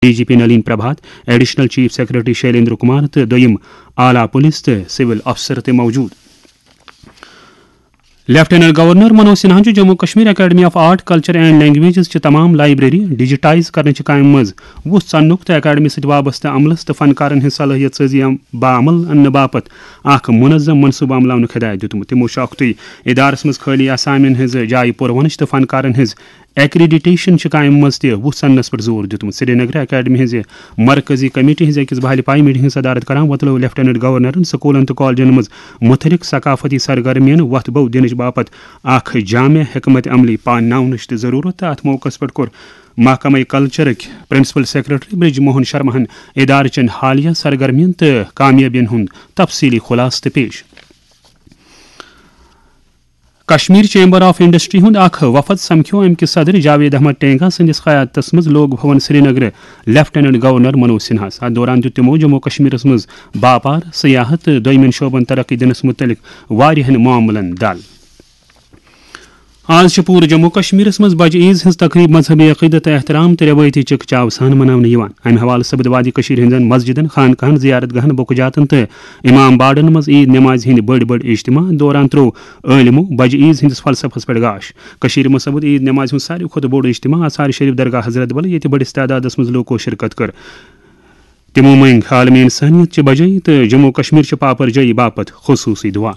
DGP Nalin Prabhat, Additional Chief Secretary Shailendra Kumar to Doyim Ala Police to Civil Officer te Mawjood. Lieutenant governor Manoj Sinha Jammu Kashmir academy of art culture and languages چہ تمام library digitise کرنے کامہ مز وُہ ژنُک تو academy ست وابستہ عملس تو فنکارن ہز صلاحیت سازی بعمل انہ باپت اخ منظم منصوبہ عملاونک ہدایت دیتمت. تمو اختی ادارس مز خالی اسامین ہز جائے پرونش تو فنکارن ہز ایکریڈیٹیشن قائم مز تہ وُہ ژنس پر زور دیتمت. سری نگر اکیڈمی ہز مرکزی کمیٹی ہز أکس بحالی پائی میٹنگ ہز صدارت کران وطلو لیفٹیننٹ گورنرن سکولن تو کالجن مز مختلف ثقافتی سرگرمین وتھ بو دنچ باپت اخ جامع حکمت عملی پاناونچ تہ ضرورت. ات موقع پہ کور محکمہ کلچرک پرنسپل سیکرٹری برج موہن شرماہن ادارچن حالیہ سرگرمین تو کامیابین ہند تفصیلی خلاصہ پیش. کشمیر چیمبر آف انڈسٹری ہند اخ وفد سمکھو ام کس صدر جاوید احمد ٹینگا سندس قیادتس مز لوک بھون سری نگر لیفٹیننٹ گورنر منوج سنہاس. ات دوران دیت تمو جموں کشمیرس مز باپار سیاحت دویمن شعبن ترقی دنس متعلق واریہن معاملن دل. آج پور جموں کشمیرس مز بج عیز ہز تقریب مذہبی عقیدت احترام تو روایتی چک چاو سان مناونہ. امہ حوالہ سپد وادی ہندن مسجدن خانقاہن زیارت گاہن بک جاتن تو امام باڑن مز عید نماز ہند بڑ اجتماع دوران ترو عالمو بج عیز ہندس فلسفس پہ گاش. مز سپد عید نماز ہند ساروی کھت بوڑ اجتماع آثار شریف درگاہ حضرت بل یہ بڑس تعداد مز لوکو شرکت کر. تمو منگ عالم انسانیت چہ بجائی تو جموں کشمیر چہ پاپر جائی باپت خصوصی دعا.